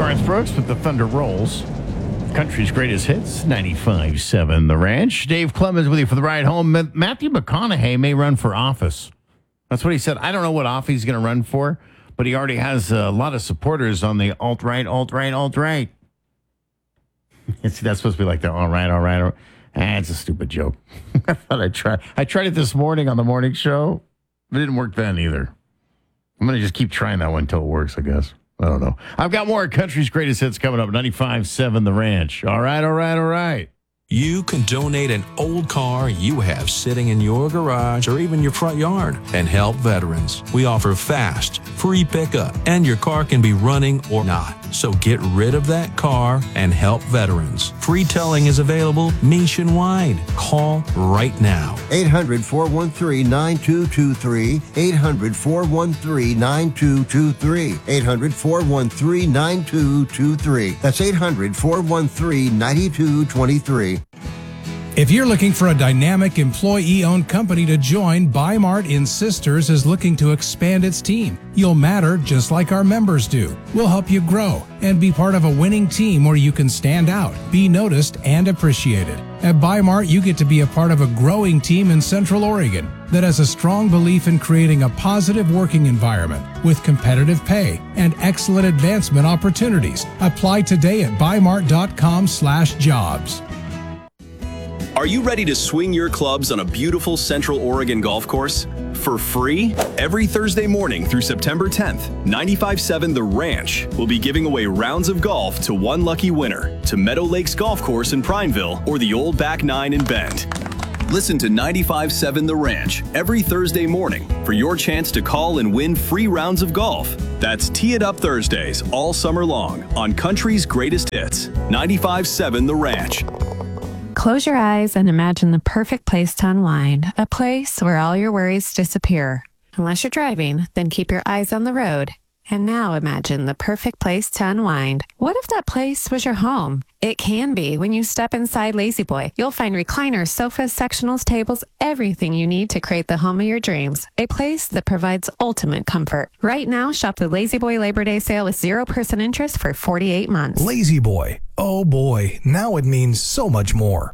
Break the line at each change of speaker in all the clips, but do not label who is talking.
Garth Brooks with the Thunder Rolls. Country's greatest hits, 95.7 The Ranch. Dave Clemens with you for the ride home. Matthew McConaughey may run for office. That's what he said. I don't know what office he's going to run for, but he already has a lot of supporters on the alt-right. See, that's supposed to be like the all right. It's a stupid joke. I thought I'd try. I tried it this morning on the morning show. It didn't work then either. I'm going to just keep trying that one until it works, I guess. I don't know. I've got more Country's greatest hits coming up. 95.7 The Ranch. All right.
You can donate an old car you have sitting in your garage or even your front yard and help veterans. We offer fast, free pickup, and your car can be running or not. So get rid of that car and help veterans. Free towing is available nationwide. Call right now.
800-413-9223. 800-413-9223. 800-413-9223. That's 800-413-9223.
If you're looking for a dynamic employee-owned company to join, Bi-Mart in Sisters is looking to expand its team. You'll matter just like our members do. We'll help you grow and be part of a winning team where you can stand out, be noticed, and appreciated. At Bi-Mart, you get to be a part of a growing team in Central Oregon that has a strong belief in creating a positive working environment with competitive pay and excellent advancement opportunities. Apply today at bimart.com/jobs.
Are you ready to swing your clubs on a beautiful Central Oregon golf course? For free? Every Thursday morning through September 10th, 95.7 The Ranch will be giving away rounds of golf to one lucky winner to Meadow Lakes Golf Course in Prineville or the Old Back Nine in Bend. Listen to 95.7 The Ranch every Thursday morning for your chance to call and win free rounds of golf. That's Tee It Up Thursdays all summer long on Country's Greatest Hits, 95.7 The Ranch.
Close your eyes and imagine the perfect place to unwind, a place where all your worries disappear. Unless you're driving, then keep your eyes on the road. And now imagine the perfect place to unwind. What if that place was your home? It can be when you step inside La-Z-Boy. You'll find recliners, sofas, sectionals, tables, everything you need to create the home of your dreams. A place that provides ultimate comfort. Right now, shop the La-Z-Boy Labor Day sale with 0% interest for 48 months.
La-Z-Boy. Oh boy, now it means so much more.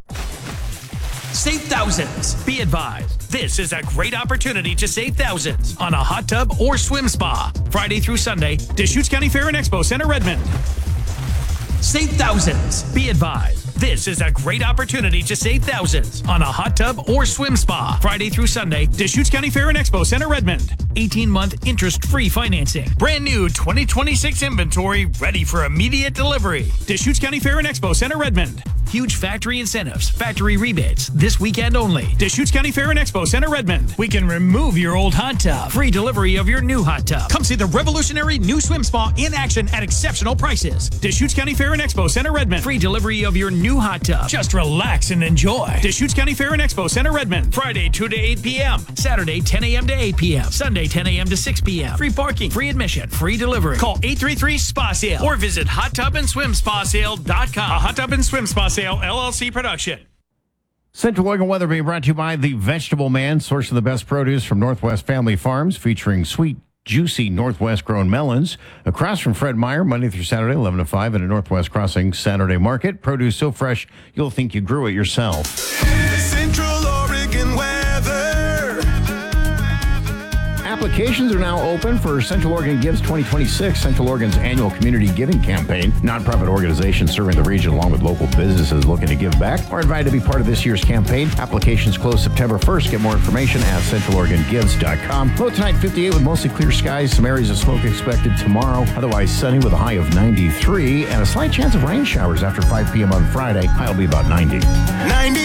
Save thousands. Be advised, this is a great opportunity to save thousands on a hot tub or swim spa. Friday through Sunday, Deschutes County Fair and Expo Center, Redmond. Save thousands. Be advised, this is a great opportunity to save thousands on a hot tub or swim spa. Friday through Sunday, Deschutes County Fair and Expo Center, Redmond. 18-month interest-free financing. Brand new 2026 inventory ready for immediate delivery. Deschutes County Fair and Expo Center, Redmond. Huge factory incentives, factory rebates, this weekend only. Deschutes County Fair and Expo Center, Redmond. We can remove your old hot tub. Free delivery of your new hot tub. Come see the revolutionary new swim spa in action at exceptional prices. Deschutes County Fair and Expo Center, Redmond. Free delivery of your new hot tub. Just relax and enjoy. Deschutes County Fair and Expo Center, Redmond. Friday 2 to 8 p.m. Saturday 10 a.m. to 8 p.m. Sunday 10 a.m. to 6 p.m. Free parking, free admission, free delivery. Call 833-SPA-SALE or visit HotTubAndSwimSpaSale.com. A Hot Tub and Swim Spa Sale LLC production.
Central Oregon weather being brought to you by The Vegetable Man, source of the best produce from Northwest Family Farms, featuring sweet, juicy Northwest-grown melons. Across from Fred Meyer, Monday through Saturday, 11 to 5, at a Northwest Crossing Saturday market. Produce so fresh, you'll think you grew it yourself.
Central Oregon weather.
Applications are now open for Central Oregon Gives 2026, Central Oregon's annual community giving campaign. Nonprofit organizations serving the region along with local businesses looking to give back are invited to be part of this year's campaign. Applications close September 1st. Get more information at centraloregongives.com. Low tonight 58 with mostly clear skies. Some areas of smoke expected tomorrow. Otherwise sunny with a high of 93 and a slight chance of rain showers after 5 p.m. on Friday. High will be about 90.